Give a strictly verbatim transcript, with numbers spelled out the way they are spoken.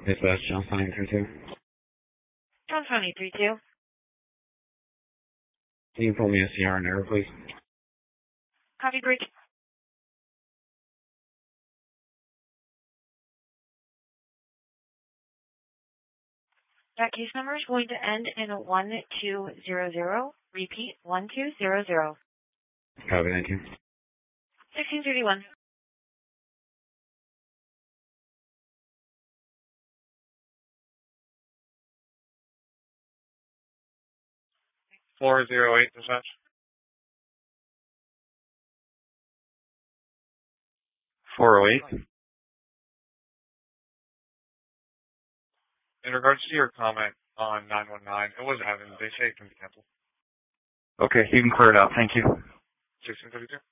Yes, that's John nine three two. John Tony three two. Can you pull me a C R and error, please? Copy bridge. That case number is going to end in a one two zero zero. Repeat, one two zero zero. Copy, thank you. sixteen thirty-one. four zero eight, dispatch. four oh eight. In regards to your comment on nine one nine, it wasn't having, they say it can be canceled. Okay, you can clear it out. Thank you. sixteen thirty-two.